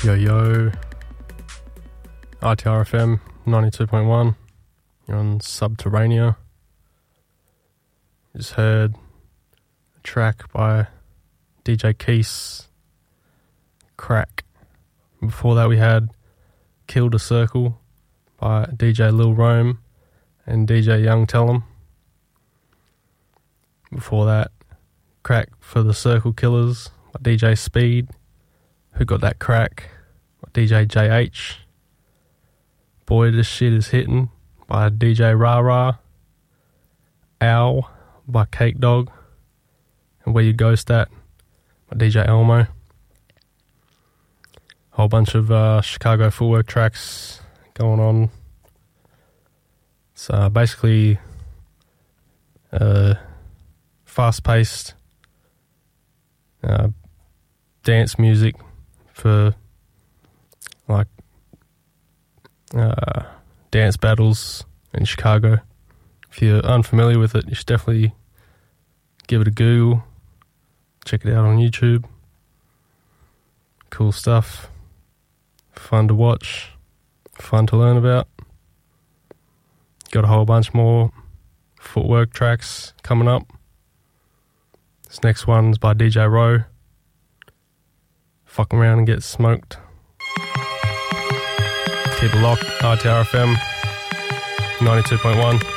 Yo, ITRFM 92.1. You're on Subterranea. Just heard a track by DJ Keys, Crack. Before that we had Kill the Circle by DJ Lil Rome and DJ Young Tellum. Before that, Crack for the Circle Killers by DJ Speed, Who Got That Crack by DJ JH. Boy This Shit Is Hittin' by DJ Rara. Owl by Cake Dog, and Where You Ghost At by DJ Elmo. Whole bunch of Chicago footwork tracks going on. It's basically fast-paced dance music for like dance battles in Chicago. If you're unfamiliar with it, you should definitely give it a Google. Check it out on YouTube. Cool stuff. Fun to watch. Fun to learn about. Got a whole bunch more footwork tracks coming up. This next one's by DJ Rowe. Fuck around and get smoked. Keep it locked. ITRFM 92.1.